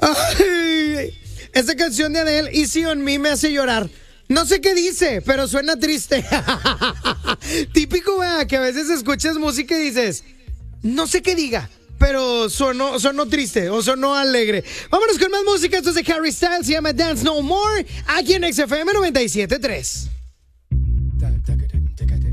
Ay, esa canción de Adele, Easy on Me, me hace llorar. No sé qué dice, pero suena triste. Típico, vea, que a veces escuchas música y dices, no sé qué diga, pero sonó triste o sonó alegre. Vámonos con más música. Esto es de Harry Styles, se llama Dance No More, aquí en XFM 97.3.